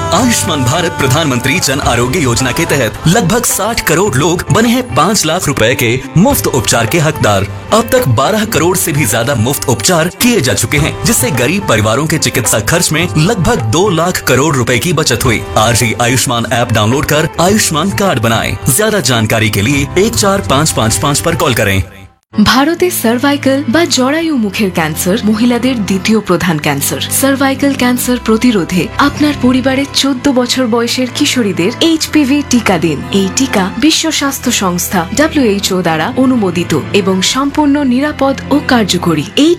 आयुष्मान भारत प्रधानमंत्री जन आरोग्य योजना के तहत लगभग 60 करोड़ लोग बने हैं 5 लाख रुपए के मुफ्त उपचार के हकदार। अब तक 12 करोड़ से भी ज्यादा मुफ्त उपचार किए जा चुके हैं, जिससे गरीब परिवारों के चिकित्सा खर्च में लगभग 2 लाख करोड़ रुपए की बचत हुई। आज ही आयुष्मान ऐप डाउनलोड कर आयुष्मान कार्ड बनाएं। ज्यादा जानकारी के लिए 14555 पर कॉल करें। ভারতে সার্ভাইকাল বা জরায়ু মুখের ক্যান্সার মহিলাদের দ্বিতীয় প্রধান ক্যান্সার। সার্ভাইকাল ক্যান্সার প্রতিরোধে আপনার পরিবারের 14 বছর বয়সের কিশোরীদের HPV টিকা দিন। এই টিকা বিশ্ব স্বাস্থ্য সংস্থা WHO দ্বারা অনুমোদিত এবং সম্পূর্ণ নিরাপদ ও কার্যকরী। এই